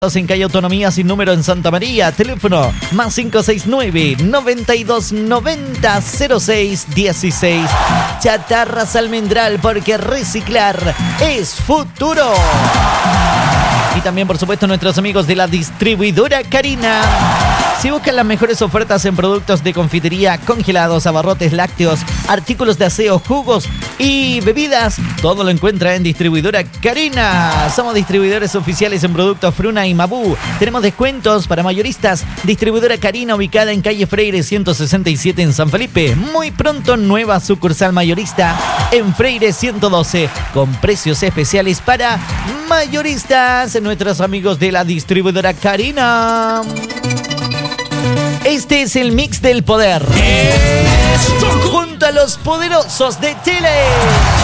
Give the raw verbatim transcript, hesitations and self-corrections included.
En calle Autonomía sin número en Santa María. Teléfono más cinco seis nueve, noventa y dos noventa, cero seis dieciséis. Chatarras Almendral, porque reciclar es futuro. Y también, por supuesto, nuestros amigos de la distribuidora Carina. Si buscan las mejores ofertas en productos de confitería, congelados, abarrotes lácteos, artículos de aseo, jugos y bebidas, todo lo encuentra en Distribuidora Carina. Somos distribuidores oficiales en productos Fruna y Mabú. Tenemos descuentos para mayoristas. Distribuidora Carina, ubicada en calle Freire ciento sesenta y siete en San Felipe. Muy pronto, nueva sucursal mayorista en Freire ciento doce, con precios especiales para mayoristas. Nuestros amigos de la Distribuidora Carina. Este es el mix del poder. Junto a los poderosos de Chile.